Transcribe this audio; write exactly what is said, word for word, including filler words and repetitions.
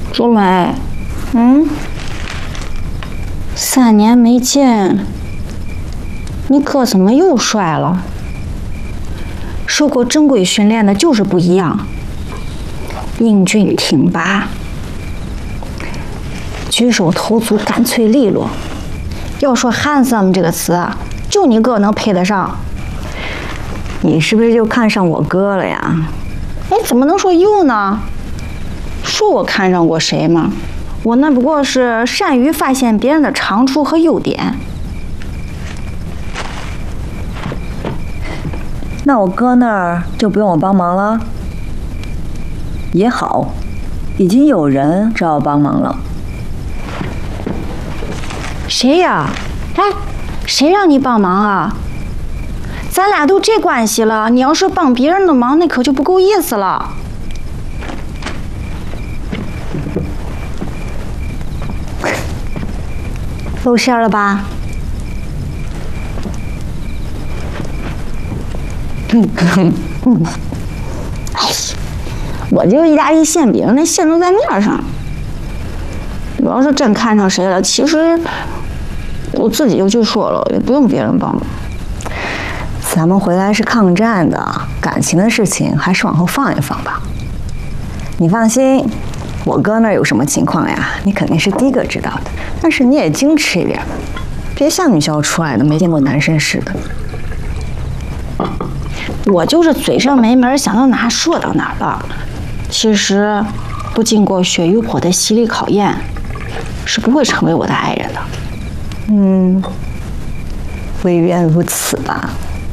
朱梅，嗯，三年没见，你哥怎么又帅了？受过正规训练的就是不一样，英俊挺拔，举手投足干脆利落。要说 handsome 这个词啊，就你哥能配得上。 你是不是就看上我哥了呀？ 哎，怎么能说又呢？说我看上过谁吗？我那不过是善于发现别人的长处和优点。 那我哥那儿就不用我帮忙了。也好，已经有人找我帮忙了。 谁呀？哎，谁让你帮忙啊？咱俩都这关系了，你要是帮别人的忙，那可就不够意思了。露馅了吧？嗯嗯，哎呀，我这个意大利馅饼那馅都在面上。我要是真看上谁了，其实我自己就去说了，也不用别人帮忙。 咱们回来是抗战的，感情的事情还是往后放一放吧。你放心，我哥那儿有什么情况呀，你肯定是第一个知道的。但是你也矜持一点，别像女校出来的没见过男生似的。 我就是嘴上没门，想到哪说到哪了。其实，不经过血与火的洗礼考验，是不会成为我的爱人的。 嗯，唯愿如此吧。